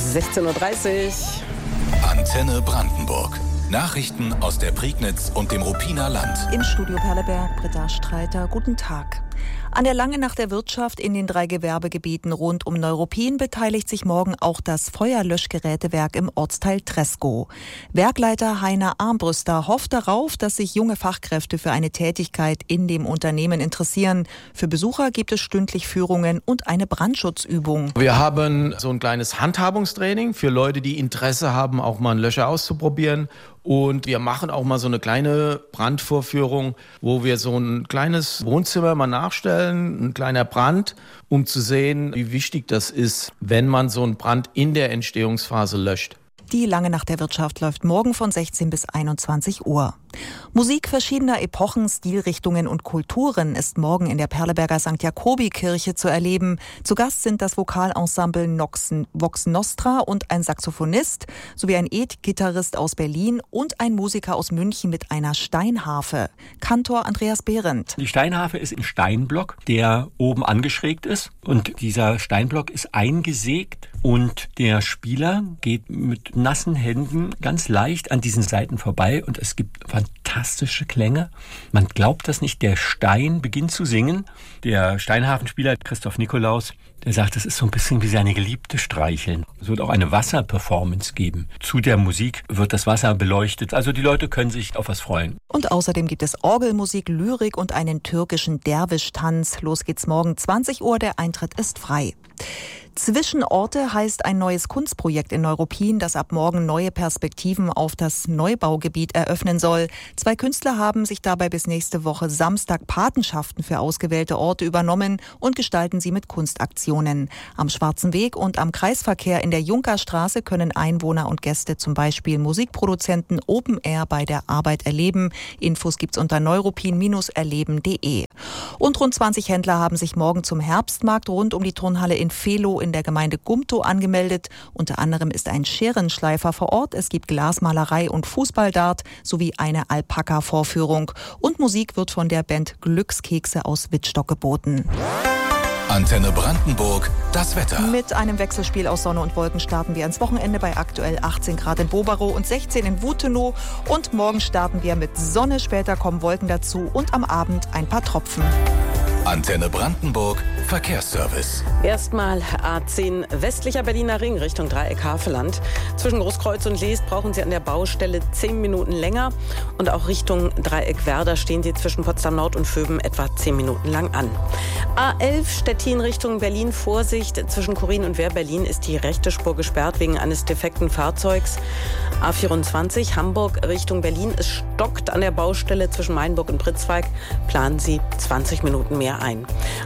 16:30 Uhr. Antenne Brandenburg. Nachrichten aus der Prignitz und dem Ruppiner Land. Im Studio Perleberg, Britta Streiter. Guten Tag. An der Lange Nacht der Wirtschaft in den 3 Gewerbegebieten rund um Neuruppin beteiligt sich morgen auch das Feuerlöschgerätewerk im Ortsteil Treskow. Werkleiter Heiner Armbrüster hofft darauf, dass sich junge Fachkräfte für eine Tätigkeit in dem Unternehmen interessieren. Für Besucher gibt es stündlich Führungen und eine Brandschutzübung. Wir haben so ein kleines Handhabungstraining für Leute, die Interesse haben, auch mal einen Löscher auszuprobieren. Und wir machen auch mal so eine kleine Brandvorführung, wo wir so ein kleines Wohnzimmer mal nachstellen, ein kleiner Brand, um zu sehen, wie wichtig das ist, wenn man so einen Brand in der Entstehungsphase löscht. Die Lange Nacht der Wirtschaft läuft morgen von 16 bis 21 Uhr. Musik verschiedener Epochen, Stilrichtungen und Kulturen ist morgen in der Perleberger St. Jakobi-Kirche zu erleben. Zu Gast sind das Vokalensemble Vox Nostra und ein Saxophonist sowie ein Gitarrist aus Berlin und ein Musiker aus München mit einer Steinharfe. Kantor Andreas Behrendt. Die Steinharfe ist ein Steinblock, der oben angeschrägt ist. Und dieser Steinblock ist eingesägt und der Spieler geht mit nassen Händen ganz leicht an diesen Saiten vorbei und es gibt fantastische Klänge. Man glaubt das nicht, der Stein beginnt zu singen. Der Steinharfenspieler Christoph Nikolaus, der sagt, es ist so ein bisschen wie seine Geliebte streicheln. Es wird auch eine Wasserperformance geben. Zu der Musik wird das Wasser beleuchtet. Also die Leute können sich auf was freuen. Und außerdem gibt es Orgelmusik, Lyrik und einen türkischen Derwisch-Tanz. Los geht's morgen 20 Uhr, der Eintritt ist frei. Zwischenorte heißt ein neues Kunstprojekt in Neuruppin, das ab morgen neue Perspektiven auf das Neubaugebiet eröffnen soll. 2 Künstler haben sich dabei bis nächste Woche Samstag Patenschaften für ausgewählte Orte übernommen und gestalten sie mit Kunstaktionen. Am Schwarzen Weg und am Kreisverkehr in der Junkerstraße können Einwohner und Gäste zum Beispiel Musikproduzenten Open Air bei der Arbeit erleben. Infos gibt's unter neuruppin-erleben.de. Und rund 20 Händler haben sich morgen zum Herbstmarkt rund um die Turnhalle in Velo in der Gemeinde Gumtow angemeldet. Unter anderem ist ein Scherenschleifer vor Ort. Es gibt Glasmalerei und Fußballdart sowie eine Alpaka-Vorführung. Und Musik wird von der Band Glückskekse aus Wittstock geboten. Antenne Brandenburg, das Wetter. Mit einem Wechselspiel aus Sonne und Wolken starten wir ins Wochenende bei aktuell 18 Grad in Boberow und 16 in Wutenow. Und morgen starten wir mit Sonne, später kommen Wolken dazu und am Abend ein paar Tropfen. Antenne Brandenburg, Verkehrsservice. Erstmal A10 westlicher Berliner Ring Richtung Dreieck Havelland. Zwischen Großkreuz und Leest brauchen Sie an der Baustelle 10 Minuten länger. Und auch Richtung Dreieck Werder stehen Sie zwischen Potsdam Nord und Vöben etwa 10 Minuten lang an. A11 Stettin Richtung Berlin, Vorsicht. Zwischen Chorin und Wehr-Berlin ist die rechte Spur gesperrt wegen eines defekten Fahrzeugs. A24 Hamburg Richtung Berlin. Es stockt an der Baustelle zwischen Mainburg und Pritzwalk. Planen Sie 20 Minuten mehr ein.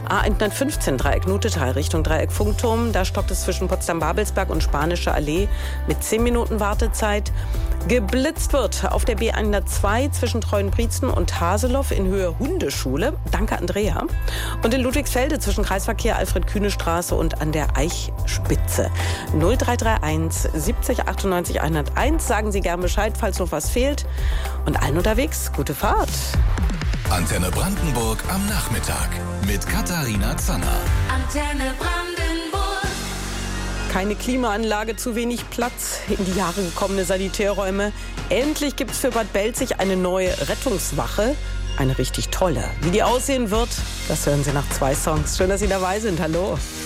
A115 Dreieck Nutetal Richtung Dreieck Funkturm. Da stockt es zwischen Potsdam-Babelsberg und Spanische Allee mit 10 Minuten Wartezeit. Geblitzt wird auf der B102 zwischen Treuenbrietzen und Haseloff in Höhe Hundeschule. Danke, Andrea. Und in Ludwigsfelde zwischen Kreisverkehr Alfred-Kühne-Straße und an der Eichspitze. 0331 70 98 101. Sagen Sie gern Bescheid, falls noch was fehlt. Und allen unterwegs, gute Fahrt. Antenne Brandenburg am Nachmittag mit Katharina Zanner. Antenne Brandenburg. Keine Klimaanlage, zu wenig Platz, in die Jahre gekommene Sanitärräume. Endlich gibt es für Bad Belzig eine neue Rettungswache. Eine richtig tolle. Wie die aussehen wird, das hören Sie nach 2 Songs. Schön, dass Sie dabei sind. Hallo.